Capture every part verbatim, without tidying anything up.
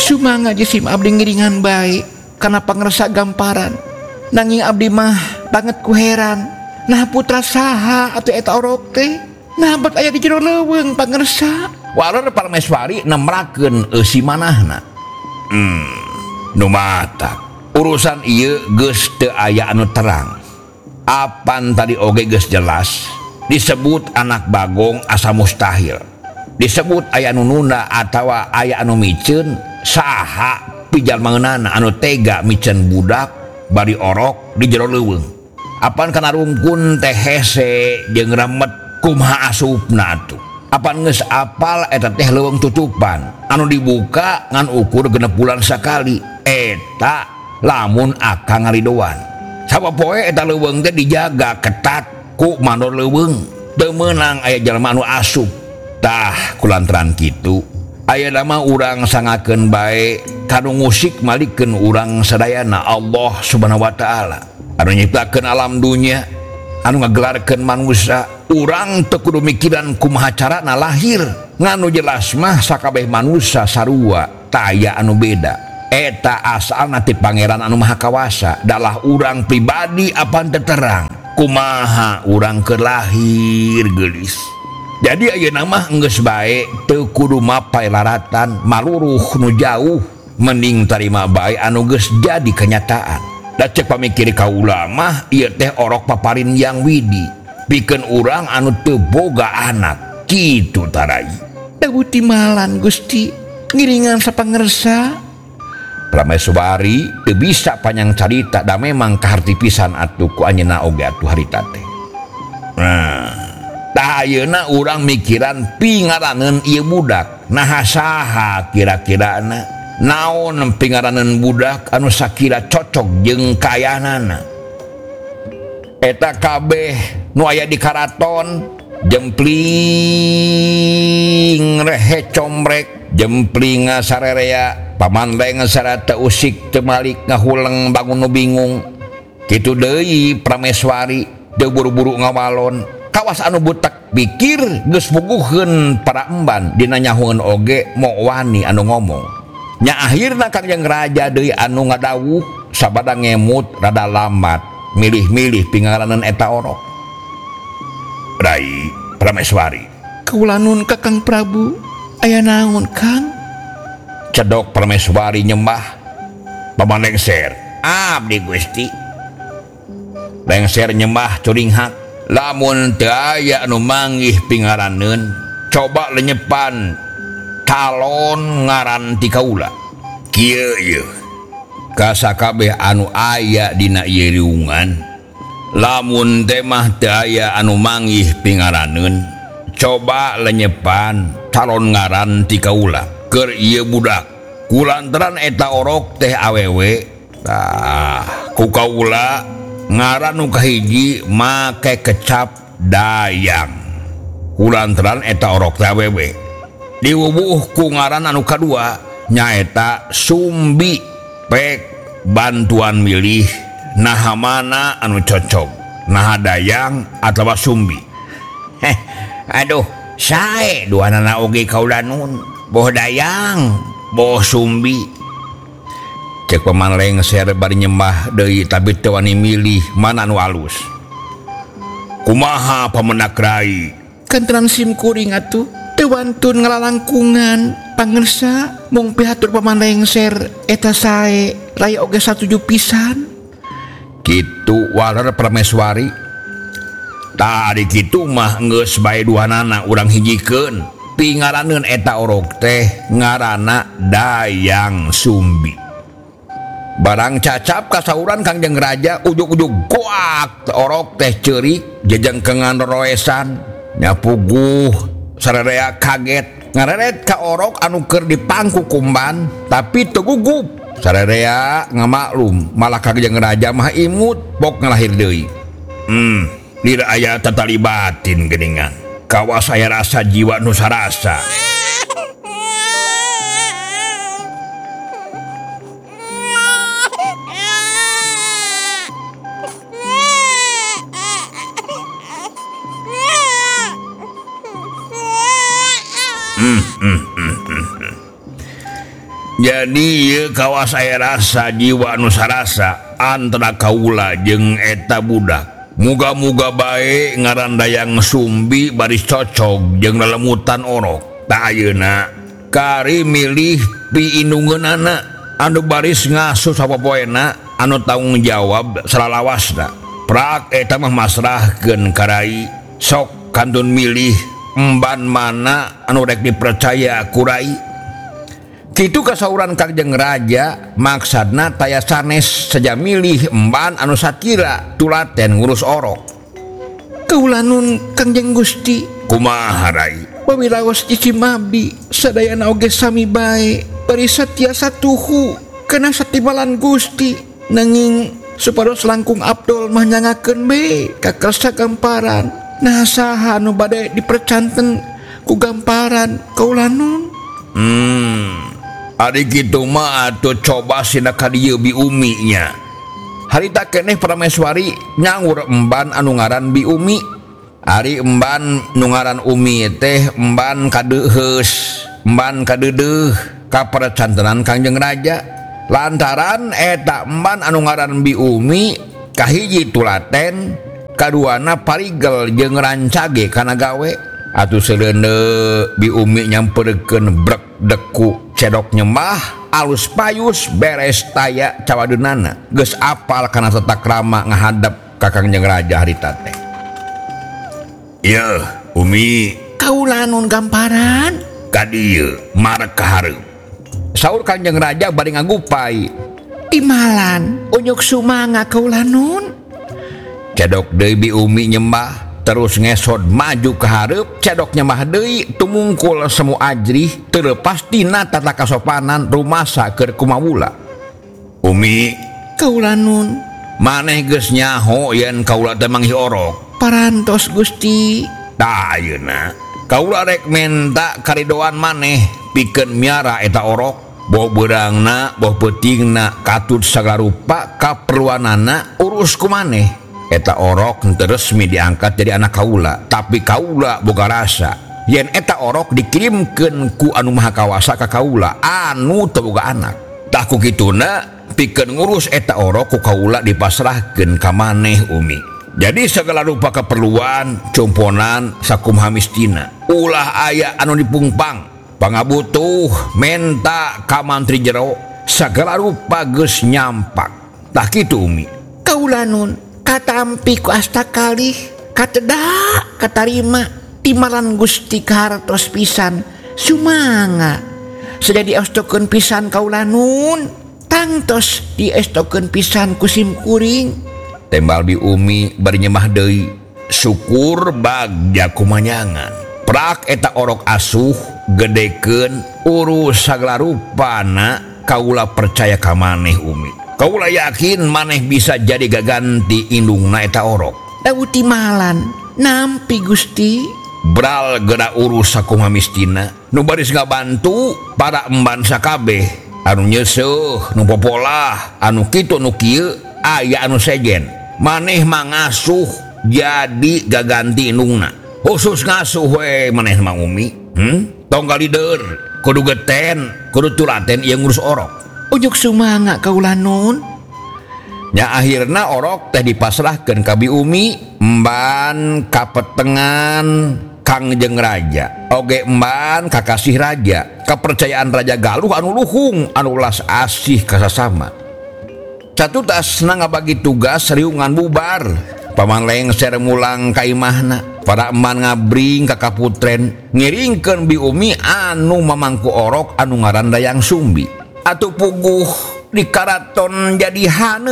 Sumanga jisim abdi ngiringan baik karena pangersa gamparan. Nanging abdi mah banget ku heran. Nah putra saha atuh eta orok teh? Nah bet aya di jero leuweung pangersa. Waler Parameswari nemrakeun eusi manahna. Hmm, nu matak. Urusan ieu geus teu aya anu terang. Apan tadi oge geus jelas. Disebut anak bagong asa mustahil. Disebut aya anu nunda atawa aya anu miceun saha pijal mangeunana anu tega miceun budak bari orok di jero leuweung. Apan kana rungkun teh hese jeung remet kumaha asupna atuh. Apan geus apal eta teh leuweung tutupan anu dibuka ngan ukur genep bulan sakali. Eta lamun akang ngalidoan. Sapopoe eta leuweung teh dijaga ketat ku mandor leuweung. Teu meunang aya jalma anu asup. Tah kulantaran kitu ayeuna mah urang sangakeun bae kanu ngusik malikeun urang sadayana Allah Subhanahu wa taala anu nyiptakeun alam dunya anu ngagelarkeun manusia. Urang teu kudu mikiran kumaha carana lahir nganu jelas mah sakabeh manusia sarua taya anu beda. Eta asalna ti Pangeran anu Maha Kawasa dalah urang pribadi apan teu terang kumaha urang keur lahir geulis. Jadi ayeuna mah geus bae teu kudu mapai laratan maluruh nu jauh mending tarima bae anu geus jadi kenyataan. Da cek pamikir kaula mah ieu teh orok paparin yang widi pikeun urang anu teu boga anak kitu tarai. Dawu timalan Gusti ngiringan sapangersa. Prameswari teu bisa panjang carita da memang kaharti pisan atuh ku anjeunna oge atuh harita teh. Nah, tah ayeuna urang mikiran pingaraneun ieu budak. Naha saha kira-kirana? Naon pingaraneun budak anu sakira cocok jeung kayanana? Eta kabeh nu aya di karaton jempling rehe combrek jempling sarerea pamandeng sarata usik teu malik ngahuleng bangun nu bingung. Kitu deui Prameswari teu buru-buru ngawalon. Kawas anu butak pikir geus puguheun para emban dina nyahoeun oge moal wani anu ngomong. Nya akhirna Kangjeng Raja deui anu ngadawuh sabada ngemut rada lambat milih-milih pingaraneun eta orok. Rai Prameswari. Kaula nun Kakang Prabu. Aya naon Kang? Cedok Prameswari nyembah. Paman Lengser. Abdi Gusti. Lengser nyembah curing hak. Lamun teu aya anu manggih pingaraneun, coba lenyepan calon ngaran ti kaula. Kieu ieu. Ka sakabeh anu aya dina ieu riungan, lamun teh mah teu aya anu manggih pingaraneun, coba lenyepan calon ngaran ti kaula keur ieu budak. Kulantaran eta orok teh awewe, tah ku kaula ngaran nu kahiji make kecap Dayang. Kulantaran eta orok teh awewe. Diwuwuh ku ngaran anu kadua nyaeta Sumbi. Pek bantuan milih naha mana anu cocok, naha Dayang atawa Sumbi. Heh, aduh, sae duanana oge kaula nun, boh Dayang, boh Sumbi. Cek Paman Lengser bari nyembah deui tapi teu wani milih mana anu alus. Kumaha pamendak Rai? Kantenan sim kuring atuh teu wantun ngalalangkungan pangersa mung pihatur Paman Lengser eta sae Rai oge satuju pisan. Kitu waler Prameswari. Tadi kitu mah geus bae duanana urang hijikeun pingaraneun eta orok teh ngaranna Dayang Sumbi. Barang cacap kasauran Kangjeng Raja ujug-ujug goak orok teh ceurik jejengkengan roesan nyapuguh sarerea kaget ngareret ka orok anu keur dipangku kumban tapi teu gugup. Sarerea ngamaklum malah Kangjeng Raja mah imut pok ngalahir deui. Hmm, dira aya tatalibatin geuningan. Kawas aya rasa jiwa nu sarasa. Hmm, hmm, hmm, hmm, hmm. Jadi ieu kawas aya rasa jiwa anu sarasa antara kaula jeung eta budak. Muga-muga bae ngaran Dayang Sumbi baris cocok jeung lelemutan orok. Ta ayeuna kari milih pi indungeunana anu baris ngasuh sapopoena anu tanggung jawab salalawasna. Prak eta mah masrahkeun ka rai. Sok kantun milih emban mana anu rek dipercaya ku rai. Kitu kasauran Kangjeng Raja maksudna taya sanes saja milih emban anu sakira tulaten ngurus orok. Kaula nun Kangjeng Gusti. Kumaha rai? Pawilaos Cicimabdi sadayana oge sami bae bari satya satuhu kana satimalan Gusti nanging supados langkung Abdul mah nyangakeun be ka Kersa Gamparan. Nah saha anu bade dipercanten ku Gamparan kaula nun? Hmm. Ari kitu mah atuh coba sina ka dieu Bi Umi nya. Harita keneh Prameswari nyangur emban anu ngaran Bi Umi. Ari emban nu ngaran Umi teh emban kadeuheus, emban kadeudeuh ka percantenan Kangjeng Raja. Lantaran eta emban anu ngaran Bi Umi kahiji tulaten, kaduana parigel jeung rancage kana gawe. Atuh seleuneu Bi Umi nyampeurkeun brek deku cedok nyembah alus payus beres taya cawadeunana geus apal kana tata krama ngahadap ka Kangjeng Raja harita teh. Ieu Umi Kaula nun Gamparan ka dieu marek ka hareup. Saur Kangjeng Raja bari ngagupay. Imalan unyuk sumanga kaula nun. Cedok deui Bi Umi nyembah terus ngesod maju ke hareup cedoknya mah deui tumungkul semu ajrih teu lepas tina tata kasopanan rumasa keur kumawula. Umi kaula nun maneh geus nyaho yen kaula teh manghi orok. Parantos Gusti. Tah ayeuna kaula rek menta karidoan maneh pikeun miara eta orok. Boh beurangna boh peutingna katut sagala rupa kaperluanana urus ku maneh. Eta orok teu resmi diangkat jadi anak kaula, tapi kaula boga rasa yen eta orok dikirimkeun ku anu maha kawasa ka kaula anu teu boga anak. Tah ku kituna pikeun ngurus eta orok ku kaula dipasrahkeun ka maneh Umi. Jadi segala rupa keperluan cumponan sakumaha mistina ulah aya anu dipungpang pangabutuh menta ka mantri jero sagala rupa geus nyampak. Tah kitu Umi. Kaula nun katampi ku asta kalih kateda katarima timalan Gusti kahartos pisan sumanga sajadi estokeun pisan kaula nun tangtos diestokeun pisan ku sim kuring. Tembal Bi Umi bari nyemah deui syukur bagja kumanyangan. Prak eta orok asuh gedekeun urus sagala rupana kaula percaya ka maneh Umi. Kaula yakin maneh bisa jadi gaganti indungna eta orok. Dawu timalan nampi Gusti. Bral geura urus sakumaha mistina nu baris ngabantu para emban sakabeh anu nyeuseuk nu popolah anu kitu nu kieu aya anu sejen. Maneh mangasuh jadi gaganti indungna. Khusus ngasuh we maneh mah Umi. Hmm? Tong galideur kudu geten kudu tulaten ieu ngurus orok. Ujuk sumanga kaula nun. Nya akhirna orok teh dipasrahkeun ka Bi Umi emban kapetengan Kangjeng Raja oge emban kakasih raja kepercayaan Raja Galuh anu luhung anu ulas asih ka sasama. Catutasna ngabagi tugas riungan bubar paman lengser mulang ka imahna para emban ngabring ka kaputren ngiringkeun Bi Umi anu mamangku orok anu ngaran Dayang Sumbi. Atuh puguh di karaton jadi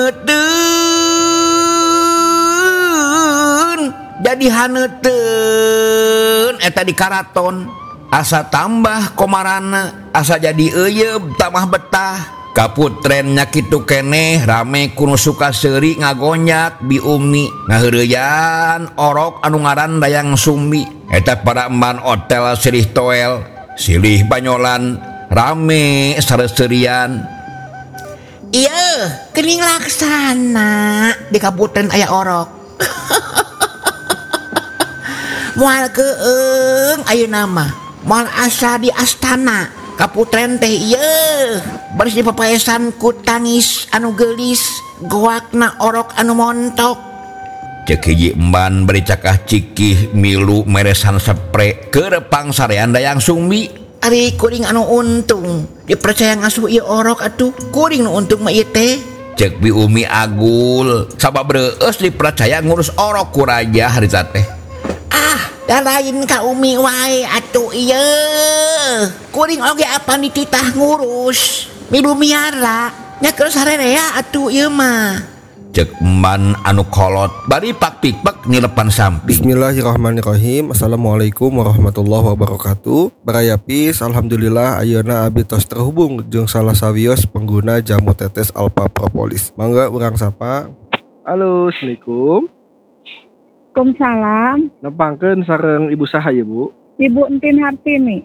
haneuteun jadi haneuteun eta di karaton asa tambah komarana asa jadi euyeub tamah betah. Kaputren nya kitu keneh rame kuno suka seuri ngagonyak Bi Umi ngaheureuyan orok anu ngaran Dayang Sumbi. Eta para emban hotel silih toel silih banyolan rame sareuserian. Iya kening laksana di kaputren aya orok. Moal keung ayeuna mah moal asa di astana kaputren teh ieu baris dipapaesan ku tangis anu geulis goakna orok anu montok. Cek hiji emban beri cakah cikih milu meresan spray kerepang sarean dayang Sumbi. Ari kuring anu untung dipercaya ngasuh ieu orok atuh kuring nu untung mah ieu teh. Cek Bi Umi Agul sababreus dipercaya ngurus orok ku raja harita teh. Ah, da lain ka Umi wae atuh ieu. Kuring oge apa dititah ngurus. Milu miara nya keur sarerea atuh ieu mah. Cek emban anu kolot bari pak pikpak nilepan samping. Bismillahirrahmanirrahim. Assalamualaikum warahmatullahi wabarakatuh. Barayapis alhamdulillah ayeuna abdi tos terhubung jeung salah sawios pengguna jamu tetes Alpha Propolis. Mangga urang sapa. Halo, assalamualaikum. Waalaikumsalam. Nepangkeun sareng ibu saha ya bu? Ibu Entin Hartini,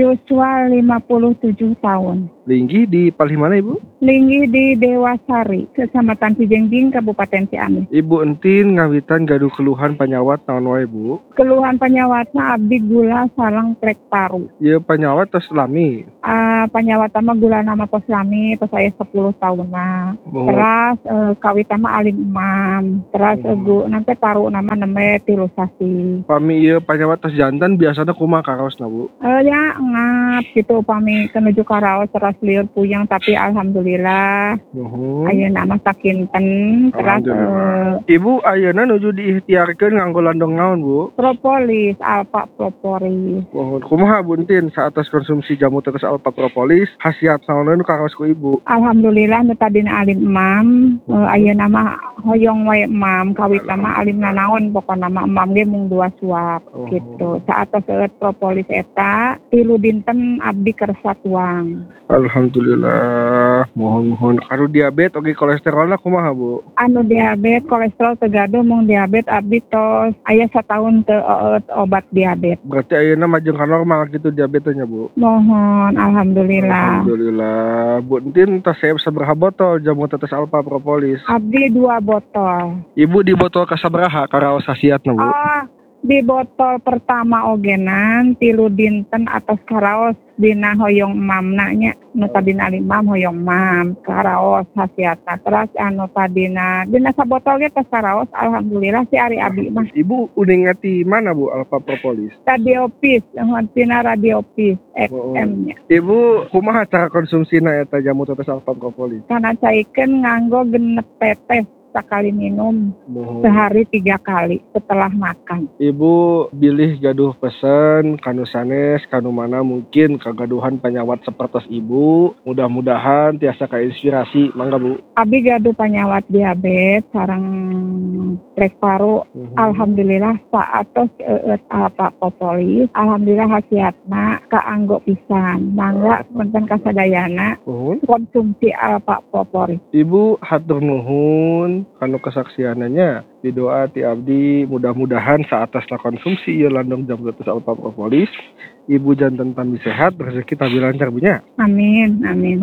yuswa lima puluh tujuh tahun. Linggih di palih mana ibu? Linggih di Dewasari, Kecamatan Cijengjing, Kabupaten Ciamis. Ibu Entin ngawitan gaduh keluhan panyawat naon wae bu? Keluhan penyawatna abdi gula sareng trek paru. Ieu panyawat tos lami. Uh, penyawat mah gula nama pos lami, pos saya sepuluh tahun nah. Oh. Terus uh, kawita mah alim imam. Terus Oh. uh, gu, nanti paru nama neme tilusasi. Pami ieu panyawat tos jantan biasana kumaha karaosna bu? Uh, ya ngap gitu pami kenuju karaos terus liur puyeng tapi alhamdulillah Nuhun. ayeuna mah sakinten terus Alhamdulillah. uh, Ibu ayeuna nuju diikhtiarkeun nganggo landong naon bu? propolis alpa propolis. Nuhun. Kumaha Bu Entin saatos konsumsi jamu tetes Alpha Propolis khasiat naon nu karaos ku ibu? Alhamdulillah nu tadina alim imam uh, ayeuna mah hoyong wae imam kawitna mah alim nanaon pokona mah imam ge mung dua suap Oh. gitu. Saatos seueur propolis eta tilu dinten abdi kersa tuang. Alhamdulillah. Mohon-mohon. Karo diabetes oge kolesterolna kumaha bu? Anu diabetes kolesterol tegaduh mung diabetes abdi tos aya satahun teu eut obat diabetes. Berarti ayeuna majeng ka normal gitu diabetesnya bu? Mohon alhamdulillah. Alhamdulillah. Bu Entin tos saya sabaraha botol jamu tetes Alpha Propolis? Abdi dua botol. Ibu di botol kasabaraha karaos khasiatna bu? Ah, di botol pertama ogenan tilu dinten atas karaos dina hoyong mamna nya nu tadina limam hoyong mam karaos khasiatna. Terus anu tadina dina sabotol ge tos karaos alhamdulillah si ari abi mah Ibu udah ngati mana bu Alpha Propolis? radiopis tina radiopis X Oh. M nya. Ibu kumaha cara konsumsina eta jamu tetes Alpha Propolis? Kana caikeun nganggo genep tetes sekali minum Mohon. sehari tiga kali setelah makan. Ibu bilih gaduh pesen kanu sanes kanu mana mungkin kagaduhan penyawat sepertos ibu. Mudah-mudahan tiasa kainspirasi. Mangga bu. Abi gaduh penyawat diabetes sareng trek paru. Mhm. Alhamdulillah saatos eut Alpha Propolis. Alhamdulillah khasiatna kaanggo pisan. Mangga punten kasadayana Mohon. konsumsi Alpha Propolis. Ibu hatur nuhun kanu kesaksiananya di doa ti abdi mudah-mudahan saatasna konsumsi ieu landong jamu tetes Alpha Propolis ibu jantan tambi sehat rezeki tambi lancar bunya. Amin, amin.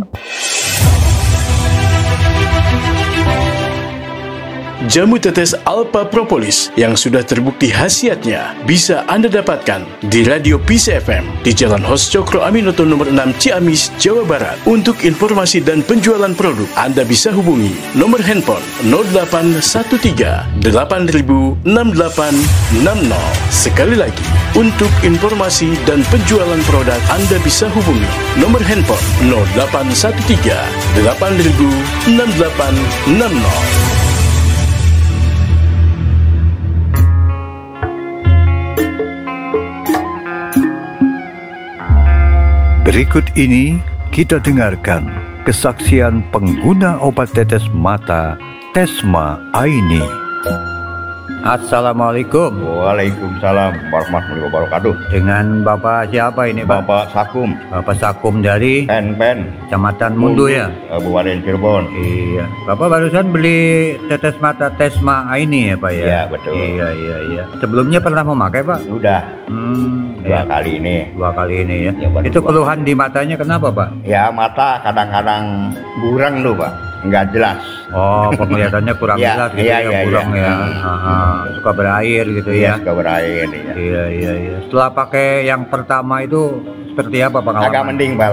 Jamu tetes Alpha Propolis yang sudah terbukti khasiatnya bisa Anda dapatkan di Radio Peace F M di Jalan Hos Cokro Aminoto nomor enam Ciamis, Jawa Barat. Untuk informasi dan penjualan produk, Anda bisa hubungi nomor handphone nol delapan satu tiga delapan nol enam delapan enam nol. Sekali lagi, untuk informasi dan penjualan produk, Anda bisa hubungi nomor handphone nol delapan satu tiga delapan nol enam delapan enam nol. Berikut ini kita dengarkan kesaksian pengguna obat tetes mata Tesma Aini. Assalamualaikum. Waalaikumsalam warahmatullahi wabarakatuh. Dengan Bapak siapa ini, Pak? Bapak Sakum, Bapak Sakum dari Pen Pen, Kecamatan Mundu ya? Kabupaten Cirebon. Iya. Bapak barusan beli tetes mata Tesma Aini ya, Pak ya? Iya, betul. Iya, iya, iya. Sebelumnya pernah memakai, Pak? Sudah Hmm, dua ya. kali ini. Dua kali ini ya. Ya, baru Itu dua. keluhan di matanya kenapa, Pak? Ya mata kadang-kadang burang tuh Pak, nggak jelas. Oh, penglihatannya kurang Iya, jelas gitu iya, ya, iya, kurang iya. ya. Hmm. Aha, suka berair gitu ya. Suka berair ya. Iya, iya, iya. Setelah pakai yang pertama itu seperti apa pengalaman? Agak mending balah.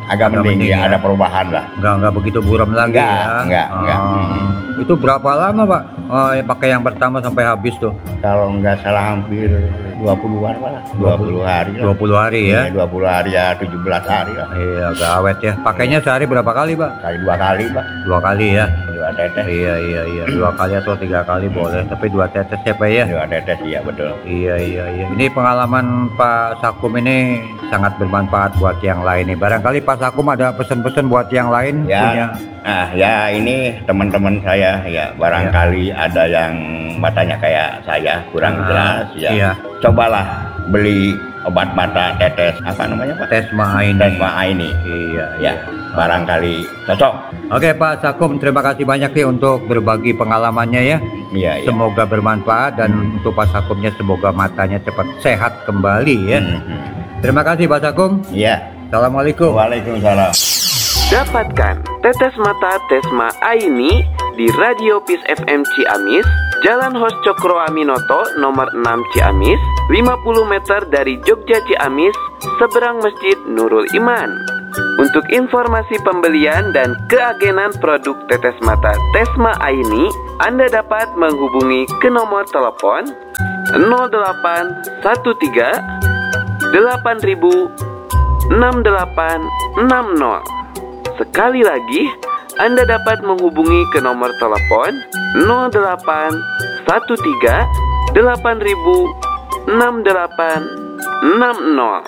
agak mending ya, ada perubahan lah. Enggak enggak begitu buram lagi Enggak, ya. enggak, enggak. Hmm. Itu berapa lama, Pak? Oh, ya, pakai yang pertama sampai habis tuh. Kalau nggak salah hampir dua puluhan lah. dua puluh hari lah. dua puluh hari ya. Iya, dua puluh hari ya, tujuh belas hari lah. Iya, agak awet ya. Pakainya sehari berapa kali, Pak? Kali dua kali, Pak. Dua kali ya. Dua tetes. Iya, iya, iya. Dua kali atau tiga kali boleh, tapi dua tetes ya, Pak ya. Dua tetes, iya betul. Iya, iya, iya. Ini pengalaman Pak Sakum ini sangat bermanfaat buat yang lain nih. Barangkali Pak Sakum ada pesan-pesan buat yang lain Ya, punya. nah ya ini teman-teman saya ya barangkali ada yang matanya kayak saya kurang Ah, jelas ya. iya. Cobalah beli obat mata tetes apa namanya Pak? Tesma ini. Tesma ini. Iya, Ya, barangkali cocok. Oke Pak Sakum, terima kasih banyak nih untuk berbagi pengalamannya ya. Iya, iya. Semoga bermanfaat dan untuk Pak Sakumnya semoga matanya cepat sehat kembali ya. Mhm. Terima kasih Pak Sakum. Iya. Assalamualaikum. Waalaikumsalam. Dapatkan tetes mata Tesma Aini di Radio Peace F M Ciamis, Jalan Hos Cokro Aminoto nomor enam Ciamis, lima puluh meter dari Jogja Ciamis, seberang Masjid Nurul Iman. Untuk informasi pembelian dan keagenan produk tetes mata Tesma Aini, Anda dapat menghubungi ke nomor telepon nol delapan satu tiga delapan ribu enam delapan enam nol. Sekali lagi, Anda dapat menghubungi ke nomor telepon nol delapan satu tiga delapan ribu enam delapan enam nol.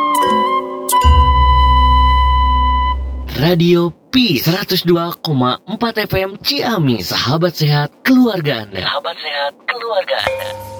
Radio Peace seratus dua koma empat F M Ciamis, sahabat sehat keluarga Anda. Sahabat sehat keluarga Anda.